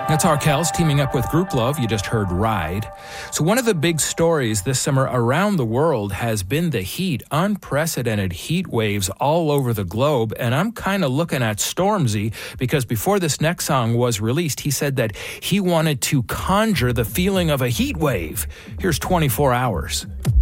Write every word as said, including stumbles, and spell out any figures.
That's Arkells teaming up with Group Love. You just heard Ride. So one of the big stories this summer around the world has been the heat, unprecedented heat waves all over the globe. And I'm kind of looking at Stormzy because before this next song was released, he said that he wanted to conjure the feeling of a heat wave. Here's twenty-four hours.